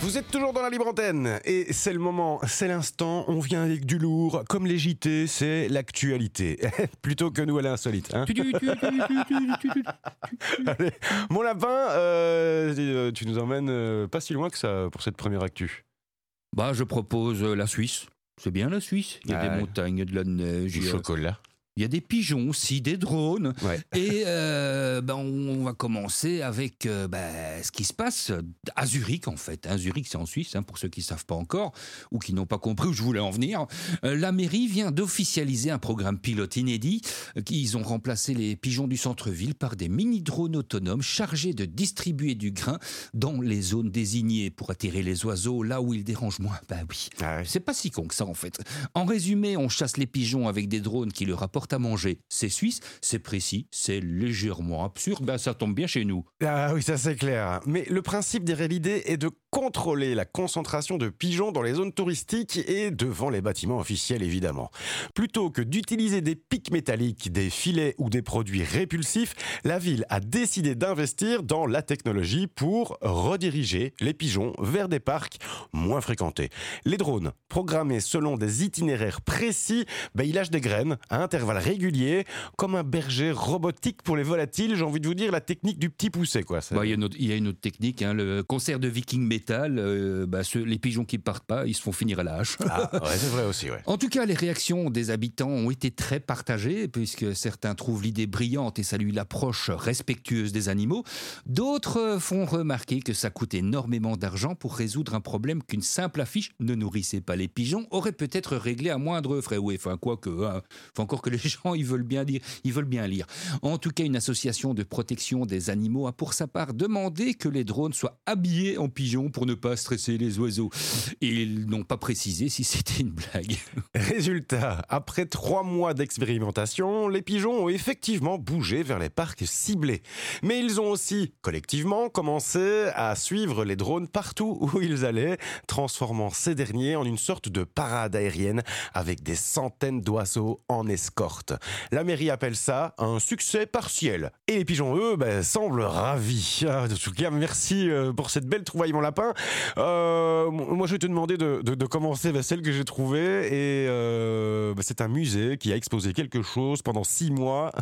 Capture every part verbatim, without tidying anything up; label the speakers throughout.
Speaker 1: Vous êtes toujours dans la libre antenne et c'est le moment, c'est l'instant, on vient avec du lourd, comme les J T, c'est l'actualité, plutôt que nous à l'insolite. Hein. Allez, mon lapin, euh, tu nous emmènes euh, pas si loin que ça pour cette première actu.
Speaker 2: Bah, je propose la Suisse. C'est bien la Suisse. Il y a
Speaker 1: ah,
Speaker 2: des montagnes, de la neige,
Speaker 1: du chocolat.
Speaker 2: Il y a des pigeons aussi, des drones.
Speaker 1: Ouais.
Speaker 2: Et euh, ben on va commencer avec euh, ben, ce qui se passe à Zurich, en fait. Hein, Zurich, c'est en Suisse, hein, pour ceux qui ne savent pas encore, ou qui n'ont pas compris où je voulais en venir. Euh, la mairie vient d'officialiser un programme pilote inédit. Ils ont remplacé les pigeons du centre-ville par des mini-drones autonomes chargés de distribuer du grain dans les zones désignées pour attirer les oiseaux là où ils dérangent moins. Ben oui,
Speaker 1: ah ouais.
Speaker 2: C'est pas si con que ça, en fait. En résumé, on chasse les pigeons avec des drones qui leur apportent à manger. C'est suisse, c'est précis, c'est légèrement absurde, ben ça tombe bien chez nous.
Speaker 1: Ah oui, ça c'est clair. Mais le principe derrière l'idée est de contrôler la concentration de pigeons dans les zones touristiques et devant les bâtiments officiels évidemment. Plutôt que d'utiliser des pics métalliques, des filets ou des produits répulsifs, la ville a décidé d'investir dans la technologie pour rediriger les pigeons vers des parcs moins fréquentés. Les drones, programmés selon des itinéraires précis, ben ils lâchent des graines à intervalles réguliers, comme un berger robotique pour les volatiles. J'ai envie de vous dire la technique du petit poussé, quoi.
Speaker 2: Bah, il y a une autre, il y a une autre technique, hein, le concert de Viking Metal. Euh, bah, ceux, les pigeons qui partent pas, ils se font finir à la hache.
Speaker 1: Ah, ouais, c'est vrai aussi, ouais.
Speaker 2: En tout cas, les réactions des habitants ont été très partagées, puisque certains trouvent l'idée brillante et saluent l'approche respectueuse des animaux. D'autres font remarquer que ça coûte énormément d'argent pour résoudre un problème qu'une simple affiche « Ne nourrissez pas les pigeons » aurait peut-être réglé à moindre frais. Oui, enfin, quoi que, hein, faut encore que les gens ils veulent bien dire, ils veulent bien lire. En tout cas, une association de protection des animaux a pour sa part demandé que les drones soient habillés en pigeons pour ne pas stresser les oiseaux. Et ils n'ont pas précisé si c'était une blague.
Speaker 1: Résultat, après trois mois d'expérimentation, les pigeons ont effectivement bougé vers les parcs ciblés. Mais ils ont aussi, collectivement, commencé à suivre les drones partout où ils allaient, transformant ces derniers en une sorte de parade aérienne avec des centaines d'oiseaux en escorte. La mairie appelle ça un succès partiel. Et les pigeons, eux, ben, semblent ravis. En tout cas, merci pour cette belle trouvaille, mon lapin. Euh, moi, je vais te demander de, de, de commencer ben, celle que j'ai trouvée. Et euh, ben, c'est un musée qui a exposé quelque chose pendant six mois.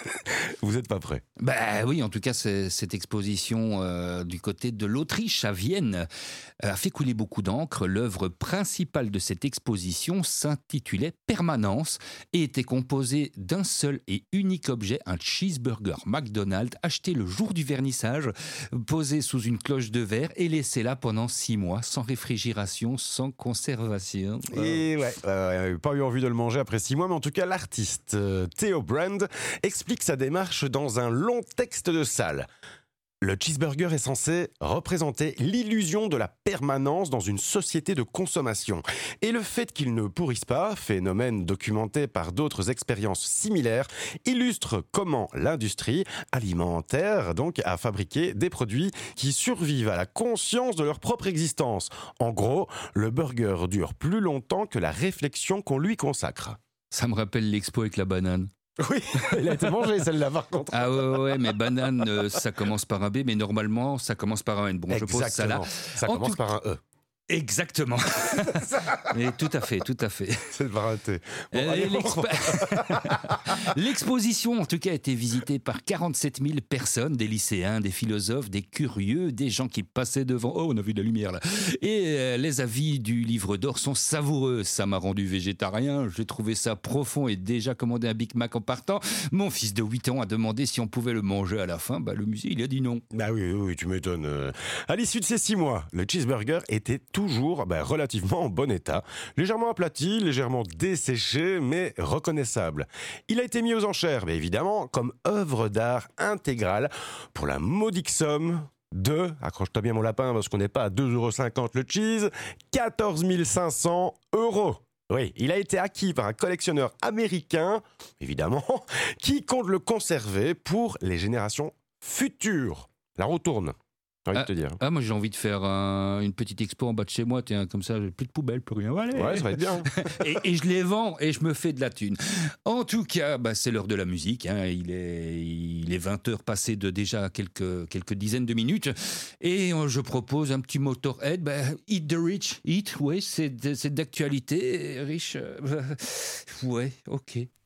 Speaker 1: Vous n'êtes pas prêts?
Speaker 2: Bah oui, en tout cas, c'est, cette exposition euh, du côté de l'Autriche, à Vienne, a fait couler beaucoup d'encre. L'œuvre principale de cette exposition s'intitulait Permanence et était composée d'un seul et unique objet, un cheeseburger McDonald's acheté le jour du vernissage, posé sous une cloche de verre et laissé là pendant six mois, sans réfrigération, sans conservation.
Speaker 1: Et ouais, euh, pas eu envie de le manger après six mois, mais en tout cas, l'artiste euh, Theo Brand explique sa démarche dans un long texte de salle. Le cheeseburger est censé représenter l'illusion de la permanence dans une société de consommation. Et le fait qu'il ne pourrisse pas, phénomène documenté par d'autres expériences similaires, illustre comment l'industrie alimentaire donc, a fabriqué des produits qui survivent à la conscience de leur propre existence. En gros, le burger dure plus longtemps que la réflexion qu'on lui consacre.
Speaker 2: Ça me rappelle l'expo avec la banane.
Speaker 1: Oui, elle a été mangée celle-là par contre.
Speaker 2: Ah ouais, ouais, mais banane, euh, ça commence par un B, mais normalement, ça commence par un N. Bon,
Speaker 1: Exactement.
Speaker 2: je pose ça là.
Speaker 1: Ça
Speaker 2: En
Speaker 1: commence
Speaker 2: tout...
Speaker 1: par un E.
Speaker 2: Exactement. Mais tout à fait, tout à fait.
Speaker 1: C'est pas raté. Bon,
Speaker 2: Euh,
Speaker 1: allez,
Speaker 2: l'expo... L'exposition, en tout cas, a été visitée par quarante-sept mille personnes, des lycéens, des philosophes, des curieux, des gens qui passaient devant. Oh, on a vu de la lumière là. Et euh, les avis du livre d'or sont savoureux. Ça m'a rendu végétarien. J'ai trouvé ça profond et déjà commandé un Big Mac en partant. Mon fils de huit ans a demandé si on pouvait le manger à la fin. Bah, le musée, il a dit non.
Speaker 1: Bah oui, oui, tu m'étonnes. À l'issue de ces six mois, le cheeseburger était toujours bah, relativement en bon état, légèrement aplati, légèrement desséché, mais reconnaissable. Il a été mis aux enchères, mais évidemment, comme œuvre d'art intégrale, pour la modique somme de, accroche-toi bien mon lapin parce qu'on n'est pas à deux euros cinquante le cheese, quatorze mille cinq cents euros. Oui, il a été acquis par un collectionneur américain, évidemment, qui compte le conserver pour les générations futures. La roue tourne. j'ai envie
Speaker 2: ah,
Speaker 1: de te dire.
Speaker 2: Ah, moi j'ai envie de faire un, une petite expo en bas de chez moi, tiens, comme ça, j'ai plus de poubelle, plus rien. Allez.
Speaker 1: Ouais, ça va être bien.
Speaker 2: et, et je les vends et je me fais de la thune. En tout cas, bah, c'est l'heure de la musique. Hein. Il est, il est vingt heures passées de déjà quelques, quelques dizaines de minutes. Et euh, je propose un petit Motorhead. Bah, Eat the Rich. Eat, oui, c'est, c'est d'actualité. Rich, euh, ouais, ok.